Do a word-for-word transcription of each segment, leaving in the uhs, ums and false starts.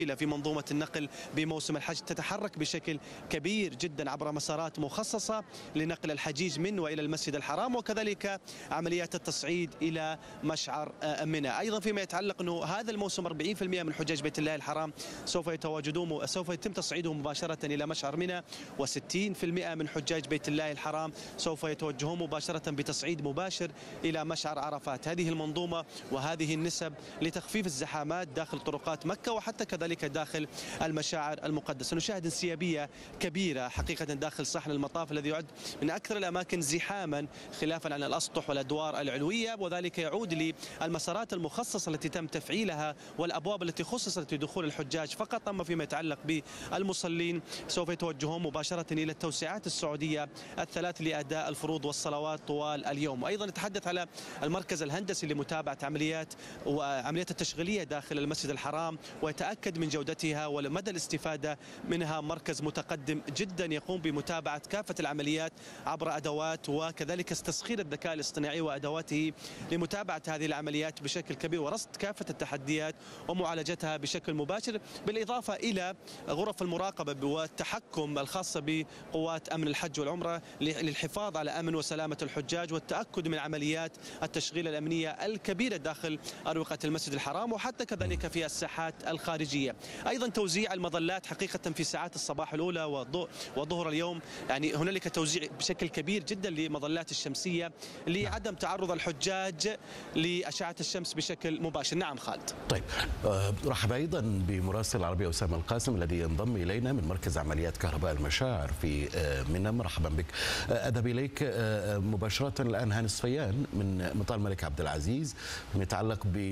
في منظومة النقل بموسم الحج تتحرك بشكل كبير جدا عبر مسارات مخصصة لنقل الحجيج من وإلى المسجد الحرام، وكذلك عمليات التصعيد إلى مشعر منى. أيضا فيما يتعلق أنه هذا الموسم أربعين بالمئة من حجاج بيت الله الحرام سوف يتواجدون سوف يتم تصعيدهم مباشرة إلى مشعر منى، وستين بالمئة من حجاج بيت الله الحرام سوف يتوجهون مباشرة بتصعيد مباشر إلى مشعر عرفات. هذه المنظومة وهذه النسب لتخفيف الزحامات داخل طرقات مكة وحتى كذلك داخل المشاعر المقدسة. نشاهد انسيابية كبيرة حقيقة داخل صحن المطاف الذي يعد من أكثر الأماكن زحاما خلافا عن الأسطح والأدوار العلوية، وذلك يعود للمسارات المخصصة التي تم تفعيلها والأبواب التي خصصت لدخول الحجاج فقط. أما فيما يتعلق بالمصلين سوف يتوجهون مباشرة إلى التوسعات السعودية الثلاث لأداء الفروض والصلوات طوال اليوم. أيضا نتحدث على المركز الهندسي لمتابعة عمليات وعمليات التشغيلية داخل المسجد الحرام ويتأكد من جودتها ومدى الاستفادة منها. مركز متقدم جدا يقوم بمتابعة كافة العمليات عبر أدوات وكذلك تسخير الذكاء الاصطناعي وأدواته لمتابعة هذه العمليات بشكل كبير ورصد كافة التحديات ومعالجتها بشكل مباشر، بالإضافة إلى غرف المراقبة والتحكم الخاصة بقوات أمن الحج والعمرة للحفاظ على أمن وسلامة الحجاج والتأكد من عمليات التشغيل الأمنية الكبيرة داخل أروقة المسجد الحرام وحتى كذلك في الساحات الخارجية. أيضا توزيع المظلات حقيقة في ساعات الصباح الأولى وظهر اليوم، يعني هنالك توزيع بشكل كبير جدا لمظلات الشمسية لعدم تعرض الحجاج لأشعة الشمس بشكل مباشر. نعم خالد. طيب رحب أيضا بمراسل العربية أسامة القاسم الذي ينضم إلينا من مركز عمليات كهرباء المشاعر في منى. مرحبا بك. أذهب إليك مباشرة الآن هاني الصفيان من مطار الملك عبد العزيز فيما يتعلق ب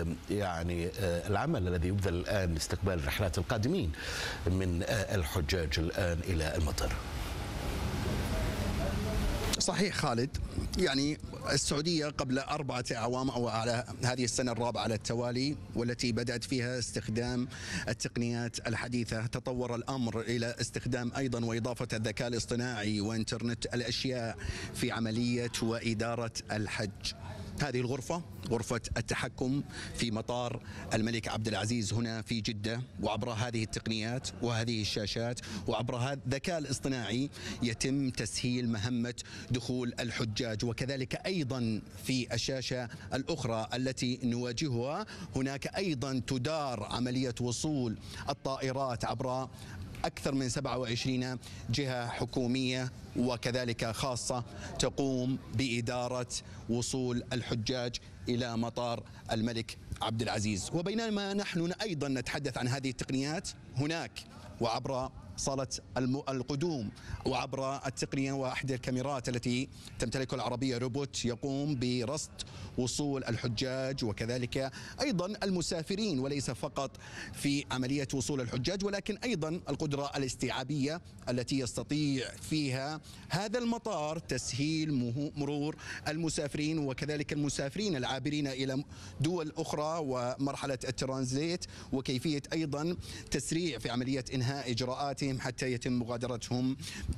يعني العمل الذي يبذل الآن لاستقبال الرحلات القادمين من الحجاج الآن إلى المطار. صحيح خالد، يعني السعودية قبل أربعة أعوام أو على هذه السنة الرابعة على التوالي والتي بدأت فيها استخدام التقنيات الحديثة، تطور الأمر إلى استخدام أيضا وإضافة الذكاء الاصطناعي وإنترنت الأشياء في عملية وإدارة الحج. هذه الغرفة غرفة التحكم في مطار الملك عبد العزيز هنا في جدة، وعبر هذه التقنيات وهذه الشاشات وعبر هذا الذكاء الاصطناعي يتم تسهيل مهمة دخول الحجاج. وكذلك أيضا في الشاشة الأخرى التي نواجهها هناك أيضا تدار عملية وصول الطائرات عبر أكثر من سبعة وعشرين جهة حكومية وكذلك خاصة تقوم بإدارة وصول الحجاج إلى مطار الملك عبد العزيز. وبينما نحن أيضا نتحدث عن هذه التقنيات، هناك وعبر صالة القدوم وعبر التقنية وأحد الكاميرات التي تمتلكها العربية روبوت يقوم برصد وصول الحجاج وكذلك أيضا المسافرين، وليس فقط في عملية وصول الحجاج ولكن أيضا القدرة الاستيعابية التي يستطيع فيها هذا المطار تسهيل مرور المسافرين وكذلك المسافرين العابرين إلى دول أخرى ومرحلة الترانزيت، وكيفية أيضا تسريع في عملية إنهاء إجراءاتهم حتى يتم مغادرتهم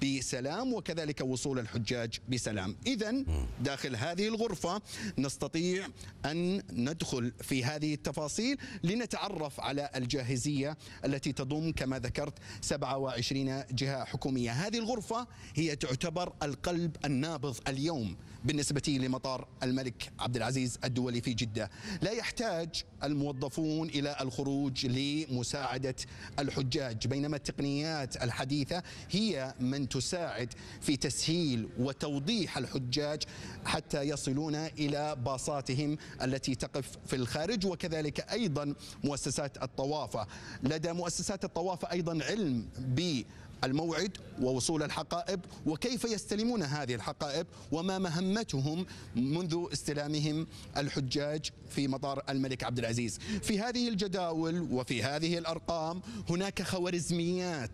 بسلام وكذلك وصول الحجاج بسلام. إذن داخل هذه الغرفة نستطيع أن ندخل في هذه التفاصيل لنتعرف على الجاهزية التي تضم كما ذكرت سبعة وعشرين جهة حكومية. هذه الغرفة هي تعتبر القلب النابض اليوم بالنسبة لمطار الملك عبد العزيز الدولي في جدة. لا يحتاج الموظفون إلى الخروج لمساعدة الحجاج، بينما التقنيات الحديثة هي من تساعد في تسهيل وتوضيح الحجاج حتى يصلون إلى باصاتهم التي تقف في الخارج. وكذلك أيضا مؤسسات الطوافة، لدى مؤسسات الطوافة أيضا علم ب الموعد ووصول الحقائب وكيف يستلمون هذه الحقائب وما مهمتهم منذ استلامهم الحجاج في مطار الملك عبد العزيز. في هذه الجداول وفي هذه الأرقام هناك خوارزميات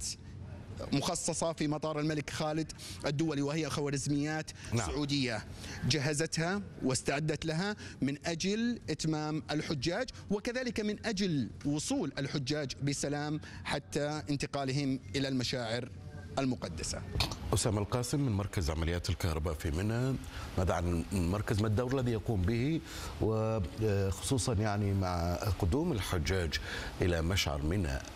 مخصصة في مطار الملك خالد الدولي، وهي خوارزميات نعم. سعودية جهزتها واستعدت لها من أجل إتمام الحجاج وكذلك من أجل وصول الحجاج بسلام حتى انتقالهم إلى المشاعر المقدسة. أسامة القاسم من مركز عمليات الكهرباء في منى، ماذا عن مركز ما الدور الذي يقوم به وخصوصا يعني مع قدوم الحجاج إلى مشعر منى؟